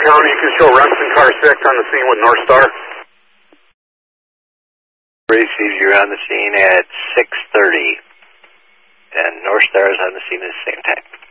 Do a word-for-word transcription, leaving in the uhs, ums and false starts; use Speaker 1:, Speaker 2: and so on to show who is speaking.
Speaker 1: County, you can show Remsen Car six on the scene with North Star.
Speaker 2: Receives you're on the scene at six thirty, and North Star is on the scene at the same time.